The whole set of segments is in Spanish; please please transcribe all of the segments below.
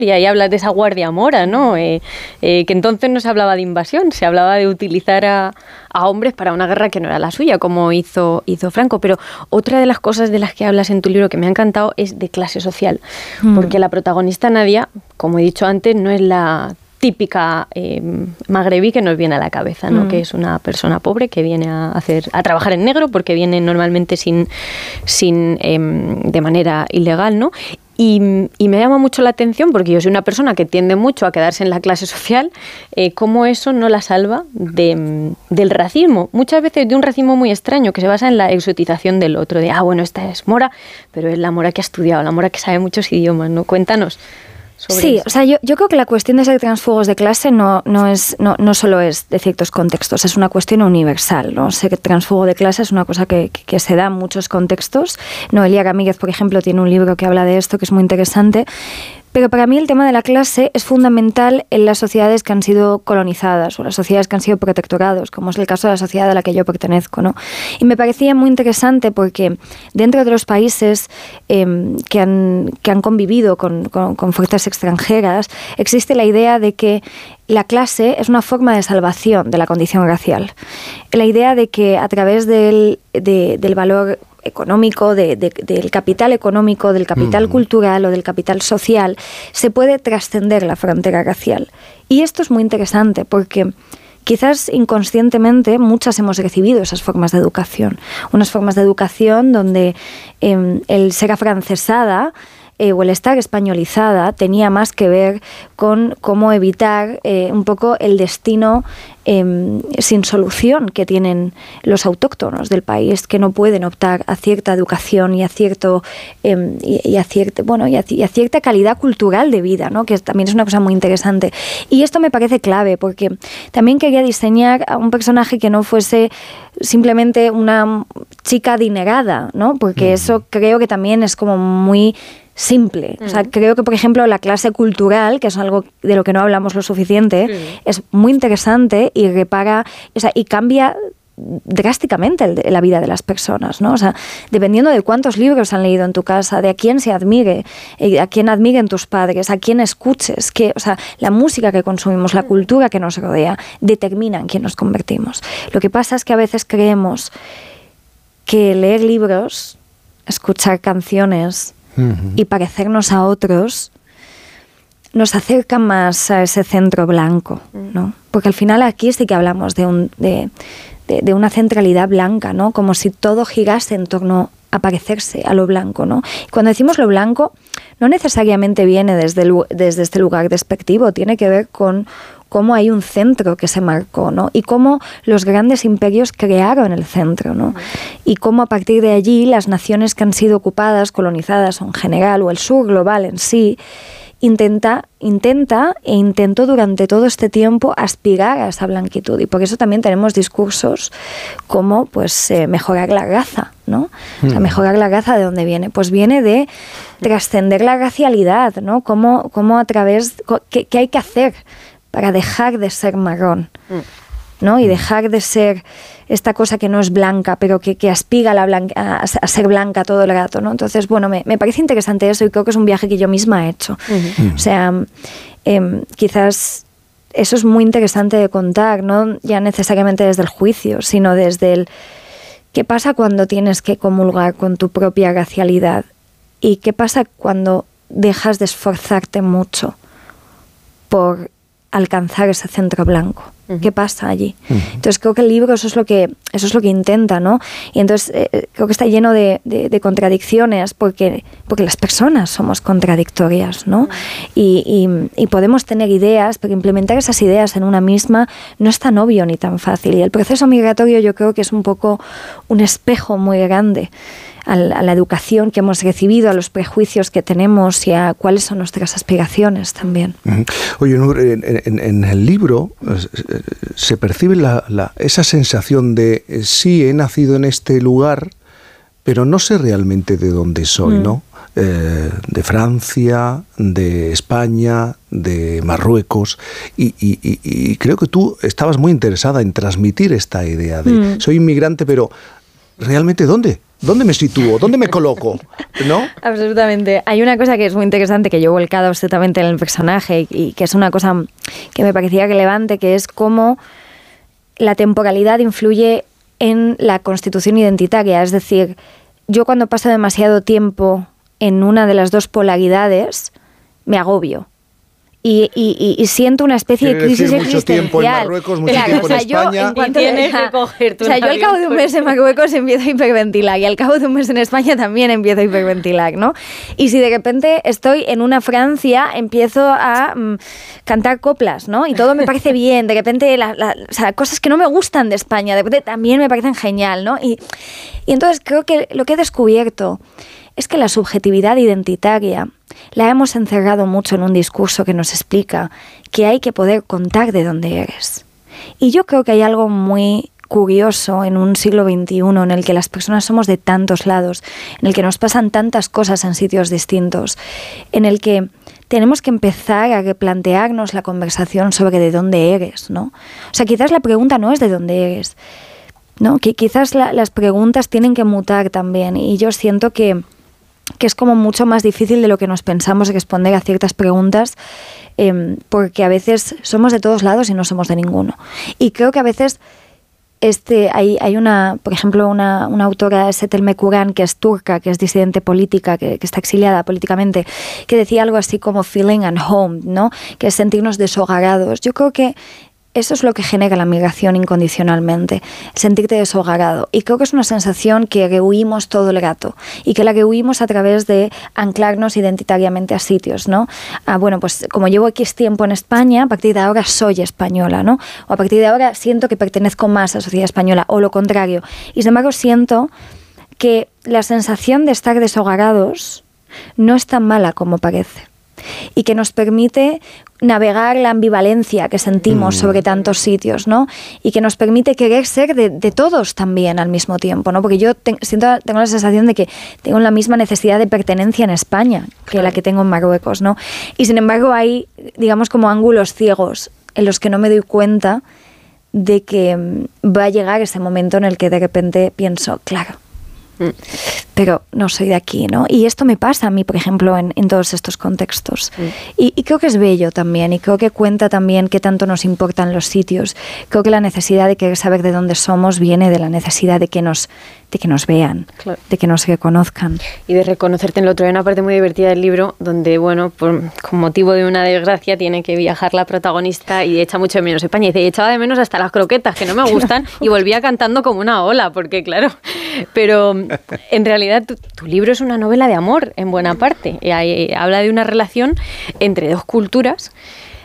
y ahí hablas de esa guardia mora, ¿no? Que entonces no se hablaba de invasión, se hablaba de utilizar a hombres para una guerra que no era la suya, como hizo Franco. Pero otra de las cosas de las que hablas en tu libro que me ha encantado es de clase social, porque la protagonista Nadia, como he dicho antes, no es la típica magrebí que nos viene a la cabeza, ¿no? Que es una persona pobre que viene a trabajar en negro porque viene normalmente de manera ilegal, ¿no? Y me llama mucho la atención, porque yo soy una persona que tiende mucho a quedarse en la clase social, cómo eso no la salva del racismo. Muchas veces de un racismo muy extraño, que se basa en la exotización del otro, de, bueno, esta es mora, pero es la mora que ha estudiado, la mora que sabe muchos idiomas, ¿no? Cuéntanos. Sí, eso. O sea, yo creo que la cuestión de ser transfugos de clase no solo es de ciertos contextos, es una cuestión universal, ¿no? Ser transfugo de clase es una cosa que se da en muchos contextos. Noelia Gamíguez, por ejemplo, tiene un libro que habla de esto, que es muy interesante. Pero para mí el tema de la clase es fundamental en las sociedades que han sido colonizadas o las sociedades que han sido protectorados, como es el caso de la sociedad a la que yo pertenezco, ¿no? Y me parecía muy interesante porque dentro de los países que han convivido con fuerzas extranjeras, existe la idea de que la clase es una forma de salvación de la condición racial. La idea de que a través del valor económico, del capital económico, del capital cultural o del capital social, se puede trascender la frontera racial. Y esto es muy interesante porque quizás inconscientemente muchas hemos recibido esas formas de educación. Unas formas de educación donde el ser afrancesada o el estar españolizada tenía más que ver con cómo evitar un poco el destino sin solución que tienen los autóctonos del país, que no pueden optar a cierta educación y a cierta calidad cultural de vida, ¿no? Que también es una cosa muy interesante. Y esto me parece clave porque también quería diseñar a un personaje que no fuese simplemente una chica adinerada, ¿no? Porque eso creo que también es como muy simple. O sea, creo que, por ejemplo, la clase cultural, que es algo de lo que no hablamos lo suficiente, es muy interesante y repara, o sea, y cambia drásticamente la vida de las personas, ¿no? O sea, dependiendo de cuántos libros han leído en tu casa, de a quién se admire, a quién admiren tus padres, a quién escuches, o sea, la música que consumimos, la cultura que nos rodea, determina en quién nos convertimos. Lo que pasa es que a veces creemos que leer libros, escuchar canciones y parecernos a otros nos acerca más a ese centro blanco, ¿no? Porque al final aquí sí que hablamos de una centralidad blanca, ¿no? Como si todo girase en torno a parecerse a lo blanco, ¿no? Y cuando decimos lo blanco, no necesariamente viene desde este lugar despectivo, tiene que ver con cómo hay un centro que se marcó, ¿no? Y cómo los grandes imperios crearon el centro, ¿no? Y cómo a partir de allí las naciones que han sido ocupadas, colonizadas en general, o el sur global en sí, intentó durante todo este tiempo aspirar a esa blanquitud. Y por eso también tenemos discursos como pues mejorar la raza, ¿no? O sea, mejorar la raza, ¿de dónde viene? Pues viene de trascender la racialidad, ¿no? Cómo a través... ¿Qué hay que hacer para dejar de ser marrón, ¿no? Y dejar de ser esta cosa que no es blanca, pero que aspira a ser blanca todo el rato, ¿no? Entonces, bueno, me parece interesante eso y creo que es un viaje que yo misma he hecho. O sea, quizás eso es muy interesante de contar, no ya necesariamente desde el juicio, sino desde el qué pasa cuando tienes que comulgar con tu propia racialidad y qué pasa cuando dejas de esforzarte mucho por alcanzar ese centro blanco. ¿Qué pasa allí? Entonces creo que el libro eso es lo que intenta, ¿no? Y entonces creo que está lleno de contradicciones porque las personas somos contradictorias, ¿no? Y podemos tener ideas, pero implementar esas ideas en una misma no es tan obvio ni tan fácil. Y el proceso migratorio yo creo que es un poco un espejo muy grande a la educación que hemos recibido, a los prejuicios que tenemos y a cuáles son nuestras aspiraciones también. Oye, Nur, en el libro se percibe esa sensación de sí, he nacido en este lugar, pero no sé realmente de dónde soy, ¿no? De Francia, de España, de Marruecos, y creo que tú estabas muy interesada en transmitir esta idea de soy inmigrante, pero ¿realmente dónde? ¿Dónde me sitúo? ¿Dónde me coloco? ¿No? Absolutamente. Hay una cosa que es muy interesante que yo he volcado absolutamente en el personaje y que es una cosa que me parecía relevante, que es cómo la temporalidad influye en la constitución identitaria. Es decir, yo cuando paso demasiado tiempo en una de las dos polaridades, me agobio. Y siento una especie de crisis existencial. Mucho tiempo en Marruecos, mucho tiempo en España. Tienes que cogerte yo al cabo de un mes en Marruecos empiezo a hiperventilar y al cabo de un mes en España también empiezo a hiperventilar, ¿no? Y si de repente estoy en una Francia, empiezo a cantar coplas, ¿no? Y todo me parece bien. De repente, o sea, cosas que no me gustan de España, de repente también me parecen genial, ¿no? Y entonces creo que lo que he descubierto es que la subjetividad identitaria la hemos encerrado mucho en un discurso que nos explica que hay que poder contar de dónde eres. Y yo creo que hay algo muy curioso en un siglo XXI en el que las personas somos de tantos lados, en el que nos pasan tantas cosas en sitios distintos, en el que tenemos que empezar a replantearnos la conversación sobre de dónde eres, ¿no? O sea, quizás la pregunta no es de dónde eres, ¿no? Que quizás las preguntas tienen que mutar también, y yo siento que es como mucho más difícil de lo que nos pensamos responder a ciertas preguntas, porque a veces somos de todos lados y no somos de ninguno. Y creo que a veces hay una, por ejemplo, una autora, Setel Mekuran, que es turca, que es disidente política, que está exiliada políticamente, que decía algo así como feeling at home, ¿no? Que es sentirnos deshogados. Yo creo que eso es lo que genera la migración incondicionalmente, sentirte deshogarado. Y creo que es una sensación que rehuimos todo el rato y que la rehuimos a través de anclarnos identitariamente a sitios, ¿no? Bueno, pues como llevo X tiempo en España, a partir de ahora soy española, ¿no? O a partir de ahora siento que pertenezco más a la sociedad española, o lo contrario. Y sin embargo siento que la sensación de estar deshogarados no es tan mala como parece, y que nos permite navegar la ambivalencia que sentimos sobre tantos sitios, ¿no? Y que nos permite querer ser de todos también al mismo tiempo, ¿no? Porque yo tengo la sensación de que tengo la misma necesidad de pertenencia en España que la que tengo en Marruecos, ¿no? Y sin embargo hay, digamos, como ángulos ciegos en los que no me doy cuenta de que va a llegar ese momento en el que de repente pienso, claro, pero no soy de aquí, ¿no? Y esto me pasa a mí, por ejemplo, en todos estos contextos. Y creo que es bello también, y creo que cuenta también qué tanto nos importan los sitios. Creo que la necesidad de querer saber de dónde somos viene de la necesidad de que nos vean, claro, de que nos reconozcan. Y de reconocerte en lo otro. Hay una parte muy divertida del libro donde, bueno, con motivo de una desgracia tiene que viajar la protagonista y echa mucho de menos España. Y dice, echaba de menos hasta las croquetas, que no me gustan, y volvía cantando como una ola, porque claro, pero en realidad tu libro es una novela de amor, en buena parte. Habla de una relación entre dos culturas,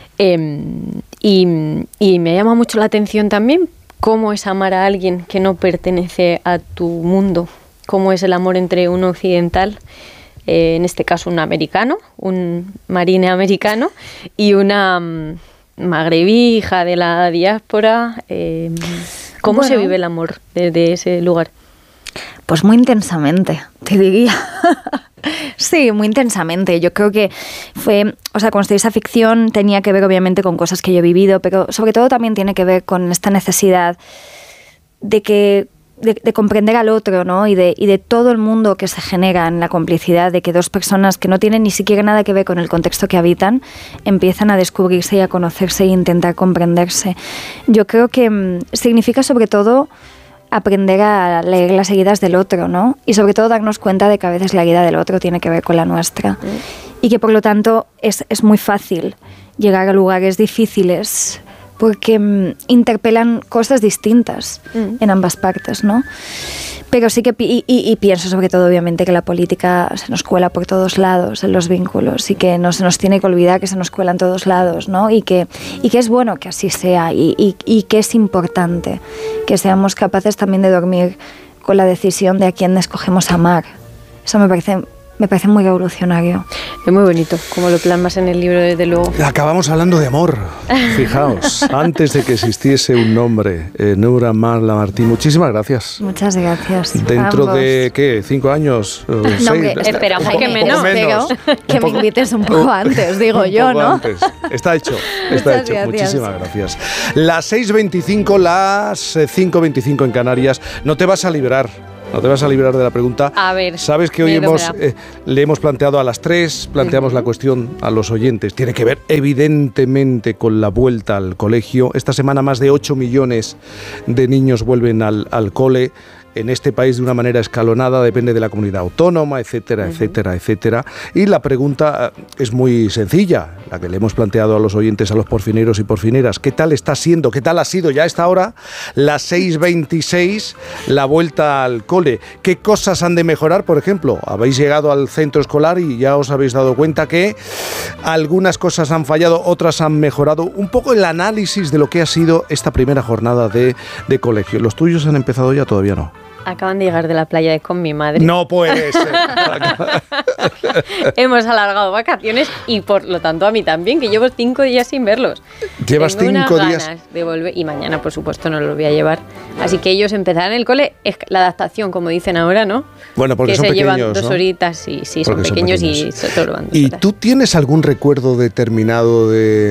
y me llama mucho la atención también cómo es amar a alguien que no pertenece a tu mundo, cómo es el amor entre un occidental, en este caso un americano, un marine americano, y una magrebí, hija de la diáspora. ¿Cómo se vive el amor desde ese lugar? Pues muy intensamente, te diría. Sí, muy intensamente. Yo creo que construir esa ficción tenía que ver obviamente con cosas que yo he vivido, pero sobre todo también tiene que ver con esta necesidad de comprender al otro, ¿no? Y de todo el mundo que se genera en la complicidad, de que dos personas que no tienen ni siquiera nada que ver con el contexto que habitan empiezan a descubrirse y a conocerse e intentar comprenderse. Yo creo que significa sobre todo aprender a leer las heridas del otro, ¿no? Y sobre todo darnos cuenta de que a veces la herida del otro tiene que ver con la nuestra. Y que por lo tanto es muy fácil llegar a lugares difíciles porque interpelan cosas distintas en ambas partes, ¿no? Pero sí que pienso sobre todo obviamente que la política se nos cuela por todos lados en los vínculos, y que no se nos tiene que olvidar que se nos cuela en todos lados, ¿no? Y que es bueno que así sea, y que es importante que seamos capaces también de dormir con la decisión de a quién escogemos amar. Eso me parece muy revolucionario. Es muy bonito, como lo plasmas en el libro, desde luego. Acabamos hablando de amor, fijaos, antes de que existiese un nombre. Noura Lamartine, muchísimas gracias. Muchas gracias. Dentro de, ¿qué? ¿5 años? No, hombre, esperamos que menos. Que me invites un poco antes, digo yo, ¿no? Antes. Está hecho, está hecho. Gracias. Muchísimas gracias. Las 6:25, las 5:25 en Canarias. No te vas a librar. No te vas a librar de la pregunta. A ver. Sabes que hoy le hemos planteado a las 3, planteamos la cuestión a los oyentes. Tiene que ver evidentemente con la vuelta al colegio. Esta semana más de 8 millones de niños vuelven al cole. En este país de una manera escalonada, depende de la comunidad autónoma, etcétera, etcétera, etcétera. Y la pregunta es muy sencilla, la que le hemos planteado a los oyentes, a los porfineros y porfineras. ¿Qué tal está siendo, qué tal ha sido ya a esta hora, las 6:26, la vuelta al cole? ¿Qué cosas han de mejorar? Por ejemplo, habéis llegado al centro escolar y ya os habéis dado cuenta que algunas cosas han fallado, otras han mejorado. Un poco el análisis de lo que ha sido esta primera jornada de colegio. ¿Los tuyos han empezado ya? Todavía no. Acaban de llegar de la playa con mi madre. No puede ser. Hemos alargado vacaciones y por lo tanto a mí también, que llevo 5 días sin verlos. Llevas Tengo 5 unas días. ganas de volver, y mañana por supuesto no los voy a llevar. Así que ellos empezarán el cole, es la adaptación, como dicen ahora, ¿no? Bueno, porque que son se pequeños, llevan 2 ¿no? horitas, sí, son pequeños y solo van 2 ¿Y horas. tú tienes algún recuerdo determinado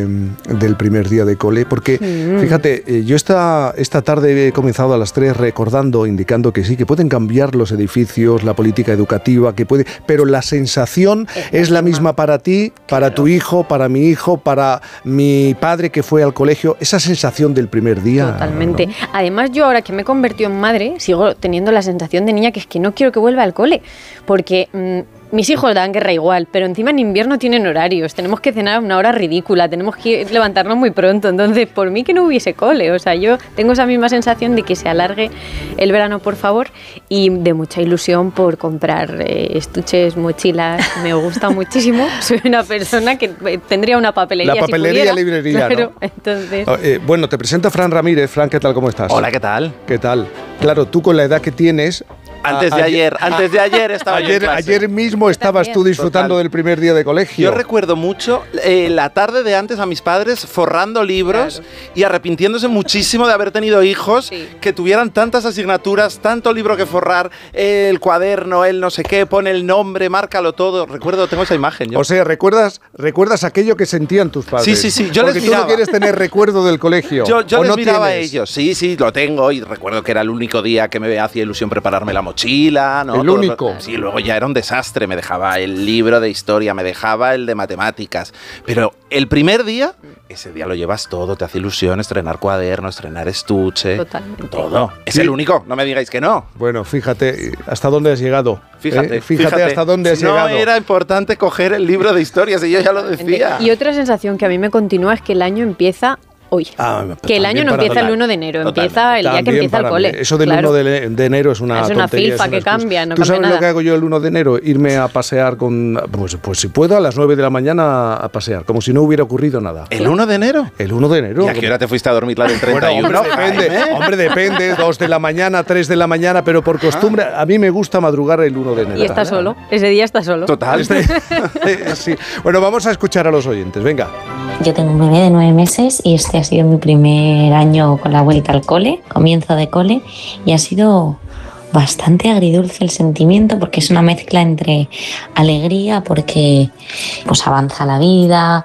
del primer día de cole? Porque, fíjate, yo esta tarde he comenzado a las 3 recordando, indicando que sí, que pueden cambiar los edificios, la política educativa, pero la sensación es la misma para ti, para tu hijo, para mi hijo, para mi padre que fue al colegio. Esa sensación del primer día. Totalmente. ¿No? Además, yo ahora que me he convertido en madre, sigo teniendo la sensación de niña que es que no quiero que vuelva al cole, porque mis hijos dan guerra igual, pero encima en invierno tienen horarios, tenemos que cenar a una hora ridícula, tenemos que levantarnos muy pronto, entonces por mí que no hubiese cole, o sea, yo tengo esa misma sensación de que se alargue el verano, por favor, y de mucha ilusión por comprar estuches, mochilas, me gusta muchísimo, soy una persona que tendría una papelería. La papelería, si pudiera, librería, claro, ¿no? Entonces... Bueno, te presenta Fran Ramírez. Fran, ¿qué tal? ¿Cómo estás? Hola, ¿qué tal? ¿Qué tal? Claro, tú con la edad que tienes... Antes de ayer estaba yo en clase. Ayer mismo estabas tú disfrutando Total. del primer día de colegio. Yo recuerdo mucho la tarde de antes a mis padres forrando libros y arrepintiéndose muchísimo de haber tenido hijos que tuvieran tantas asignaturas, tanto libro que forrar, el cuaderno, el no sé qué, pone el nombre, márcalo todo. Recuerdo, tengo esa imagen. Yo. O sea, ¿recuerdas aquello que sentían tus padres? Sí. Yo porque les tú miraba. no quieres tener recuerdo del colegio. Yo les no miraba tienes? a ellos. Sí, lo tengo y recuerdo que era el único día que me hacía ilusión prepararme la mochila, ¿no? El único. Sí, luego ya era un desastre, me dejaba el libro de historia, me dejaba el de matemáticas, pero el primer día, ese día lo llevas todo, te hace ilusión estrenar cuaderno, estrenar estuche, Totalmente. todo. Es Sí. el único, no me digáis que no. Bueno, fíjate hasta dónde has llegado. Fíjate hasta dónde has no llegado. era importante coger el libro de historias y yo ya lo decía. Y otra sensación que a mí me continúa es que el año empieza hoy. Que el año no empieza el 1 de enero, empieza el día que También empieza el para cole. mí. Eso del Claro. 1 de enero es una tontería. filfa es una que excusa. cambia, no ¿Tú cambia sabes nada. lo que hago yo el 1 de enero? Irme a pasear pues si puedo, a las 9 de la mañana a pasear, como si no hubiera ocurrido nada. ¿El 1 de enero? El 1 de enero. ¿Y a qué hora te fuiste a dormir la del 31? Bueno, hombre, depende, 2 de la mañana, 3 de la mañana, pero por costumbre, a mí me gusta madrugar el 1 de enero. Y está solo, ese día está solo. Total. Sí. Bueno, vamos a escuchar a los oyentes, venga. Yo tengo un bebé de 9 meses y este ha sido mi primer año con la vuelta al cole, comienzo de cole, y ha sido bastante agridulce el sentimiento porque es una mezcla entre alegría porque pues avanza la vida,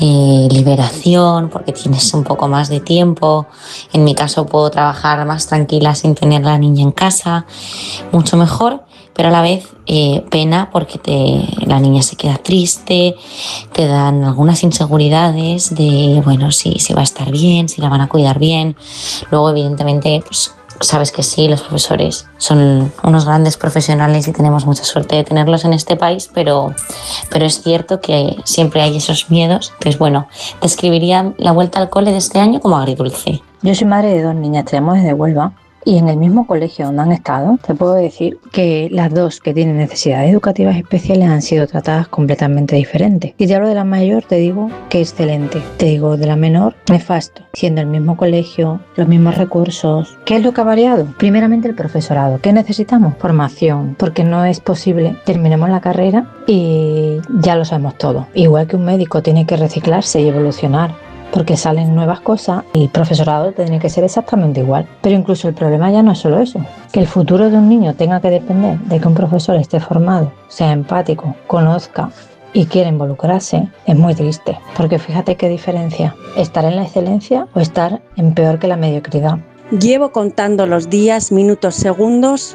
liberación porque tienes un poco más de tiempo, en mi caso puedo trabajar más tranquila sin tener a la niña en casa, mucho mejor, pero a la vez pena porque la niña se queda triste, te dan algunas inseguridades de, bueno, si va a estar bien, si la van a cuidar bien. Luego, evidentemente, pues sabes que sí, los profesores son unos grandes profesionales y tenemos mucha suerte de tenerlos en este país, pero es cierto que siempre hay esos miedos. Entonces, bueno, describiría la vuelta al cole de este año como agridulce. Yo soy madre de 2 niñas, tenemos desde Huelva. Y en el mismo colegio donde han estado, te puedo decir que las 2 que tienen necesidades educativas especiales han sido tratadas completamente diferentes. Si te hablo de la mayor, te digo que excelente. Te digo de la menor, nefasto. Siendo el mismo colegio, los mismos recursos. ¿Qué es lo que ha variado? Primeramente el profesorado. ¿Qué necesitamos? Formación. Porque no es posible. Terminemos la carrera y ya lo sabemos todo. Igual que un médico tiene que reciclarse y evolucionar, porque salen nuevas cosas y el profesorado tiene que ser exactamente igual. Pero incluso el problema ya no es solo eso, que el futuro de un niño tenga que depender de que un profesor esté formado, sea empático, conozca y quiera involucrarse, es muy triste. Porque fíjate qué diferencia, estar en la excelencia o estar en peor que la mediocridad. Llevo contando los días, minutos, segundos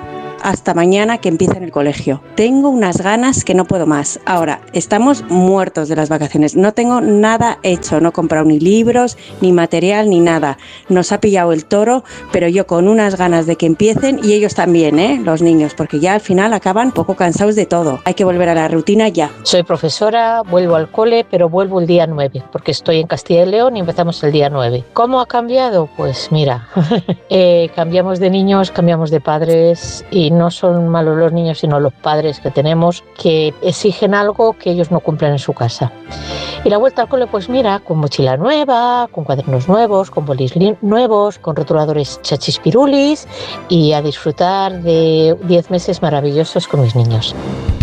hasta mañana que empieza en el colegio. Tengo unas ganas que no puedo más. Ahora, estamos muertos de las vacaciones. No tengo nada hecho, no he comprado ni libros, ni material, ni nada. Nos ha pillado el toro, pero yo con unas ganas de que empiecen, y ellos también, los niños, porque ya al final acaban un poco cansados de todo. Hay que volver a la rutina ya. Soy profesora, vuelvo al cole, pero vuelvo el día 9, porque estoy en Castilla y León y empezamos el día 9. ¿Cómo ha cambiado? Pues mira, cambiamos de niños, cambiamos de padres, y no son malos los niños, sino los padres que tenemos, que exigen algo que ellos no cumplen en su casa. Y la vuelta al cole, pues mira, con mochila nueva, con cuadernos nuevos, con bolis nuevos, con rotuladores chachispirulis, y a disfrutar de 10 meses maravillosos con mis niños.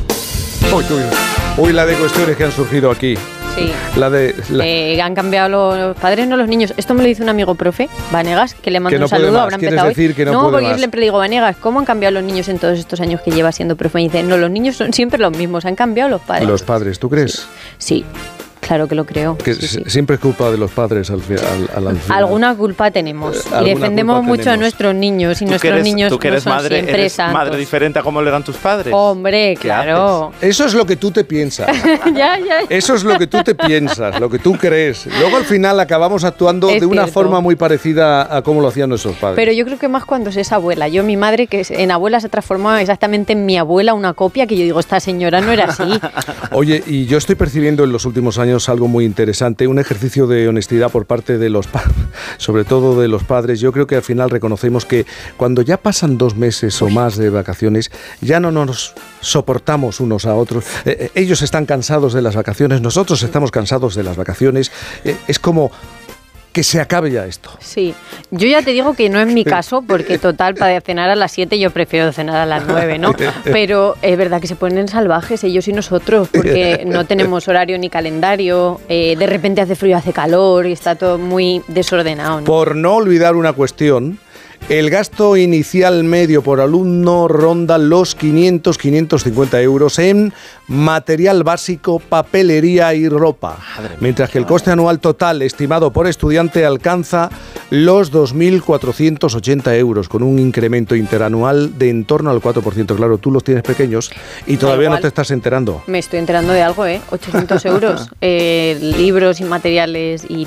Uy, la de cuestiones que han surgido aquí. Sí. Han cambiado los padres, no los niños. Esto me lo dice un amigo profe, Vanegas, que le mando un saludo. Habrá empezado decir que no, porque más. yo siempre le digo, Vanegas, ¿cómo han cambiado los niños en todos estos años que lleva siendo profe? Y dice, no, los niños son siempre los mismos, han cambiado los padres. Los padres, ¿tú crees? Sí. Claro que lo creo. Que sí. Siempre es culpa de los padres al final. Alguna culpa tenemos. Y defendemos mucho a nuestros niños. Y nuestros niños tú que eres no son madre, siempre eres santos. madre diferente a cómo lo eran tus padres. Hombre, claro. Eso es lo que tú te piensas. ya. Eso es lo que tú te piensas, lo que tú crees. Luego al final acabamos actuando de una forma muy parecida a cómo lo hacían nuestros padres. Pero yo creo que más cuando se es abuela. Yo, mi madre, que en abuela se transformó exactamente en mi abuela, una copia, que yo digo, esta señora no era así. Oye, y yo estoy percibiendo en los últimos años algo muy interesante, un ejercicio de honestidad por parte de los padres, sobre todo de los padres. Yo creo que al final reconocemos que cuando ya pasan 2 meses o más de vacaciones, ya no nos soportamos unos a otros. Ellos están cansados de las vacaciones, nosotros estamos cansados de las vacaciones. Es como que se acabe ya esto. Sí, yo ya te digo que no es mi caso, porque total, para cenar a las 7 yo prefiero cenar a las 9, ¿no? Pero es verdad que se ponen salvajes ellos y nosotros, porque no tenemos horario ni calendario, de repente hace frío, hace calor y está todo muy desordenado, ¿no? Por no olvidar una cuestión, el gasto inicial medio por alumno ronda los 500-550 euros en material básico, papelería y ropa, mientras que el coste anual total estimado por estudiante alcanza los 2.480 euros, con un incremento interanual de en torno al 4%. Claro, tú los tienes pequeños y todavía no te estás enterando. Me estoy enterando de algo, 800 euros, libros y materiales y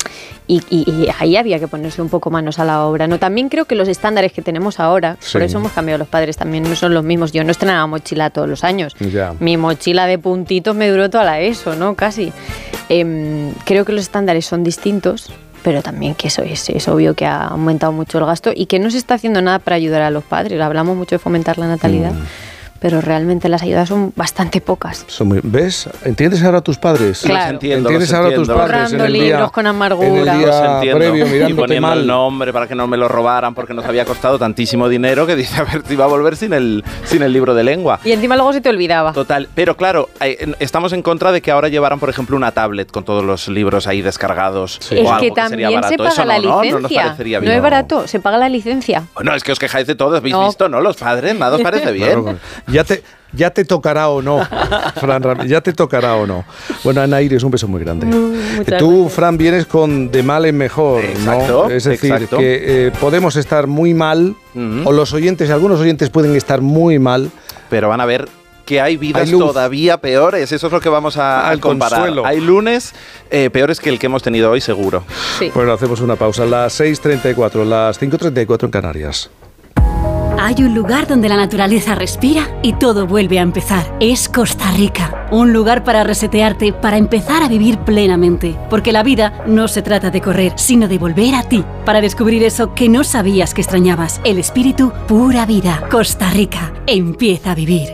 ahí había que ponerse un poco manos a la obra, ¿no? También creo que los estándares que tenemos ahora, por eso hemos cambiado los padres, también no son los mismos. Yo no estrenaba mochila todos los años. Ya. Mi mochila de puntitos me duró toda la ESO, ¿no? Casi. Creo que los estándares son distintos, pero también que eso es obvio que ha aumentado mucho el gasto y que no se está haciendo nada para ayudar a los padres. Hablamos mucho de fomentar la natalidad. Pero realmente las ayudas son bastante pocas. ¿Ves? ¿Entiendes ahora a tus padres? Claro. ¿Entiendes ahora a tus padres? Borrando libros con amargura. En el día previo, mirándote y poniendo mal. el nombre para que no me lo robaran porque nos había costado tantísimo dinero que dice, a ver si iba a volver sin el libro de lengua. Y encima luego se te olvidaba. Total. Pero claro, estamos en contra de que ahora llevaran, por ejemplo, una tablet con todos los libros ahí descargados. Sí. Es que también se paga la licencia. No nos parecería bien. No es barato, se paga la licencia. Bueno, es que os quejáis de todo, habéis visto, ¿no? Los padres, nada os parece bien. Claro, ya te tocará o no, Fran, ya te tocará o no. Bueno, Ana Iris, un beso muy grande. Tú, Fran, vienes con de mal en mejor, exacto, ¿no? Es decir, que podemos estar muy mal, o algunos oyentes pueden estar muy mal, pero van a ver que hay vidas todavía peores. Eso es lo que vamos a comparar. Consuelo. Hay lunes peores que el que hemos tenido hoy, seguro. Sí. Bueno, hacemos una pausa. Las 6:34, las 5:34 en Canarias. Hay un lugar donde la naturaleza respira y todo vuelve a empezar. Es Costa Rica. Un lugar para resetearte, para empezar a vivir plenamente. Porque la vida no se trata de correr, sino de volver a ti. Para descubrir eso que no sabías que extrañabas. El espíritu pura vida. Costa Rica. Empieza a vivir.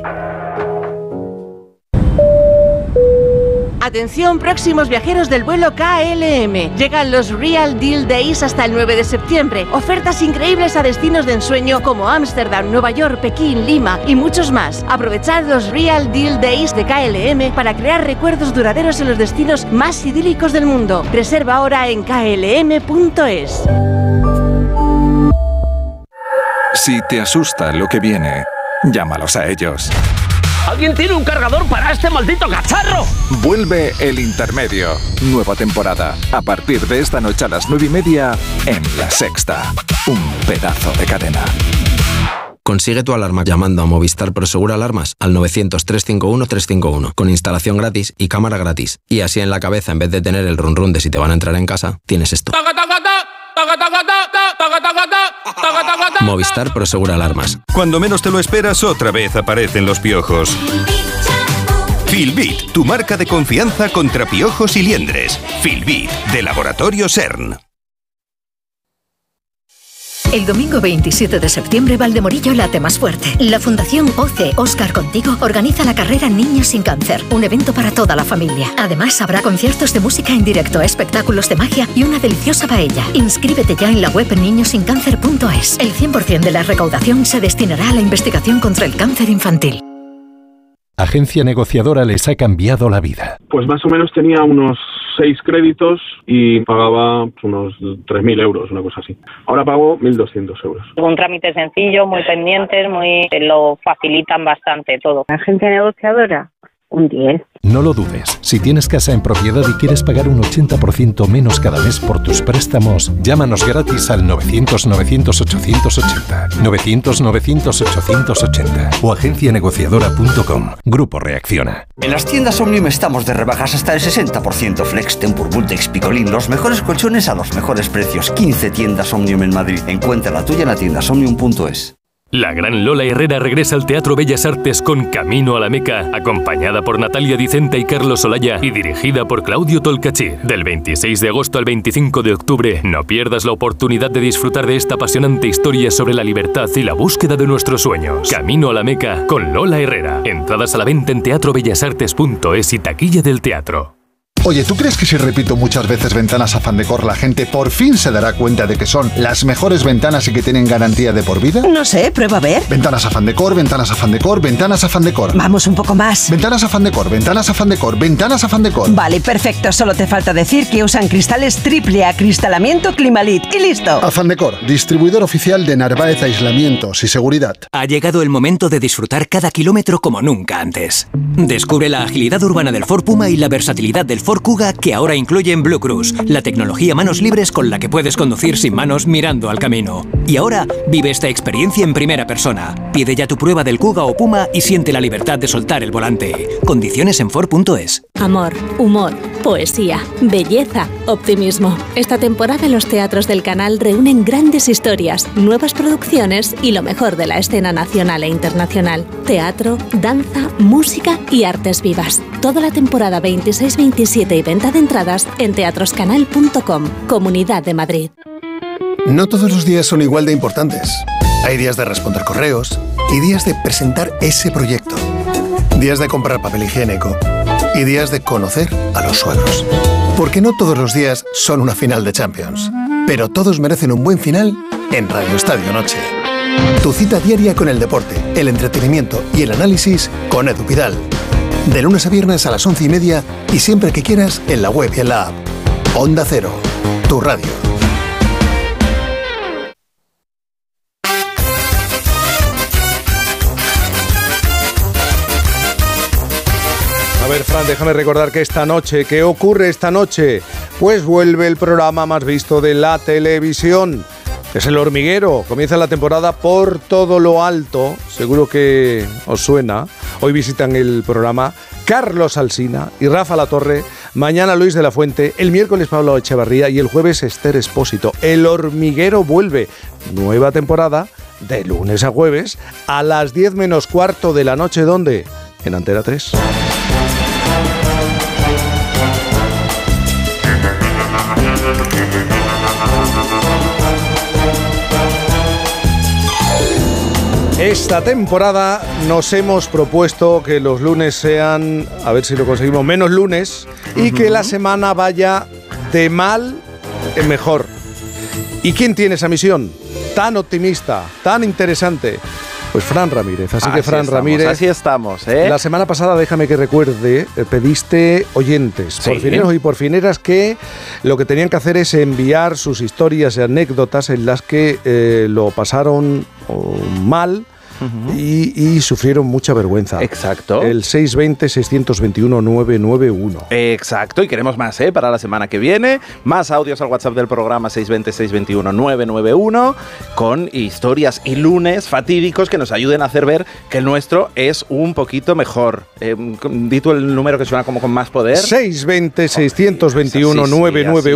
Atención, próximos viajeros del vuelo KLM. Llegan los Real Deal Days hasta el 9 de septiembre. Ofertas increíbles a destinos de ensueño como Ámsterdam, Nueva York, Pekín, Lima y muchos más. Aprovechad los Real Deal Days de KLM para crear recuerdos duraderos en los destinos más idílicos del mundo. Reserva ahora en klm.es. Si te asusta lo que viene, llámalos a ellos. ¿Alguien tiene un cargador para este maldito cacharro? Vuelve El Intermedio. Nueva temporada. A partir de esta noche a las 9:30 en La Sexta. Un pedazo de cadena. Consigue tu alarma llamando a Movistar Prosegur Alarmas al 900-351-351 con instalación gratis y cámara gratis. Y así en la cabeza, en vez de tener el run run de si te van a entrar en casa, tienes esto. Movistar Prosegur Alarmas. Cuando menos te lo esperas, otra vez aparecen los piojos. Filbit, tu marca de confianza contra piojos y liendres. Filbit, de Laboratorio CERN. El domingo 27 de septiembre, Valdemorillo late más fuerte. La Fundación OC Óscar Contigo organiza la carrera Niños sin Cáncer, un evento para toda la familia. Además, habrá conciertos de música en directo, espectáculos de magia y una deliciosa paella. Inscríbete ya en la web niñosincáncer.es. El 100% de la recaudación se destinará a la investigación contra el cáncer infantil. Agencia Negociadora les ha cambiado la vida. Pues más o menos tenía unos 6 créditos y pagaba unos 3.000 euros, una cosa así. Ahora pago 1.200 euros. Un trámite sencillo, muy pendientes, lo facilitan bastante todo. Agencia Negociadora, un 10. No lo dudes. Si tienes casa en propiedad y quieres pagar un 80% menos cada mes por tus préstamos, llámanos gratis al 900-900-880. 900-900-880 o agencianegociadora.com. Grupo Reacciona. En las tiendas Omnium estamos de rebajas hasta el 60%. Flex, Tempur, Bultex, Picolín, los mejores colchones a los mejores precios. 15 tiendas Omnium en Madrid. Encuentra la tuya en la tiendasomnium.es. La gran Lola Herrera regresa al Teatro Bellas Artes con Camino a la Meca, acompañada por Natalia Dicenta y Carlos Olaya y dirigida por Claudio Tolcachir. Del 26 de agosto al 25 de octubre, no pierdas la oportunidad de disfrutar de esta apasionante historia sobre la libertad y la búsqueda de nuestros sueños. Camino a la Meca con Lola Herrera. Entradas a la venta en teatrobellasartes.es y taquilla del teatro. Oye, ¿tú crees que si repito muchas veces Ventanas Afán Decor, la gente por fin se dará cuenta de que son las mejores ventanas y que tienen garantía de por vida? No sé, prueba a ver. Ventanas Afán Decor, Ventanas Afán Decor, Ventanas Afán Decor. Vamos un poco más. Ventanas Afán Decor, Ventanas Afán Decor, Ventanas Afán Decor. Vale, perfecto. Solo te falta decir que usan cristales triple acristalamiento Climalit. Y listo. Afán Decor, distribuidor oficial de Narváez Aislamientos y Seguridad. Ha llegado el momento de disfrutar cada kilómetro como nunca antes. Descubre la agilidad urbana del Ford Puma y la versatilidad del Ford Kuga, que ahora incluyen Blue Cruise, la tecnología manos libres con la que puedes conducir sin manos mirando al camino. Y ahora vive esta experiencia en primera persona. Pide ya tu prueba del Kuga o Puma y siente la libertad de soltar el volante. Condiciones en Ford.es. Amor, humor, poesía, belleza, optimismo. Esta temporada los teatros del canal reúnen grandes historias, nuevas producciones y lo mejor de la escena nacional e internacional. Teatro, danza, música y artes vivas. Toda la temporada 26, 27 y venta de entradas en teatroscanal.com, Comunidad de Madrid. No todos los días son igual de importantes. Hay días de responder correos y días de presentar ese proyecto. Días de comprar papel higiénico y días de conocer a los suegros. Porque no todos los días son una final de Champions, pero todos merecen un buen final en Radio Estadio Noche. Tu cita diaria con el deporte, el entretenimiento y el análisis con Edu Pidal. De lunes a viernes a las 11:30 y siempre que quieras en la web y en la app. Onda Cero, tu radio. A ver, Fran, déjame recordar que esta noche, ¿qué ocurre esta noche? Pues vuelve el programa más visto de la televisión. Es El Hormiguero. Comienza la temporada por todo lo alto. Seguro que os suena. Hoy visitan el programa Carlos Alsina y Rafa Latorre. Mañana Luis de la Fuente. El miércoles Pablo Echevarría y el jueves Esther Expósito. El Hormiguero vuelve. Nueva temporada de lunes a jueves a las 10 menos cuarto de la noche. ¿Dónde? En Antena 3. Esta temporada nos hemos propuesto que los lunes sean, a ver si lo conseguimos, menos lunes y que la semana vaya de mal en mejor. ¿Y quién tiene esa misión tan optimista, tan interesante? Pues Fran Ramírez. Así que Fran Ramírez. Así estamos, ¿eh? La semana pasada, déjame que recuerde, pediste oyentes, porfineros y porfineras, que lo que tenían que hacer es enviar sus historias y anécdotas en las que lo pasaron mal y sufrieron mucha vergüenza. Exacto. El 620-621-991. Exacto, y queremos más para la semana que viene. Más audios al WhatsApp del programa 620-621-991 con historias y lunes fatídicos que nos ayuden a hacer ver que el nuestro es un poquito mejor. Di tú el número que suena como con más poder. 620-621-991.